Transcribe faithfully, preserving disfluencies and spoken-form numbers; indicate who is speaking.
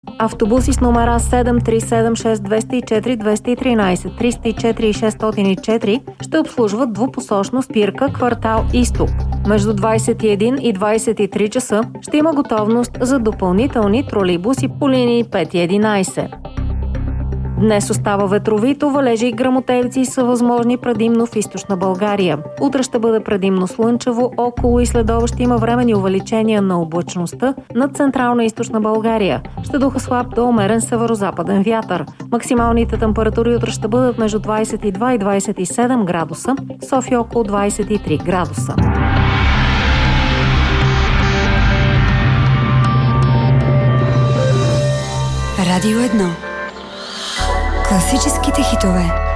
Speaker 1: Автобуси с номера седем три седем шест двеста и четири двеста и тринадесет, триста и четири и шестстотин и четири ще обслужват двупосочно спирка квартал Изток. Между двадесет и един и двадесет и три часа ще има готовност за допълнителни тролейбуси по линии пет и единадесет. Днес остава ветровито, валежи и гръмотевици са възможни предимно в източна България. Утре ще бъде предимно слънчево, около и следобед ще има временни увеличения на облачността над централна и източна България. Ще духа слаб до умерен северозападен вятър. Максималните температури утре ще бъдат между двадесет и два и двадесет и седем градуса, в София около двадесет и три градуса.
Speaker 2: Радио едно. Класическите хитове.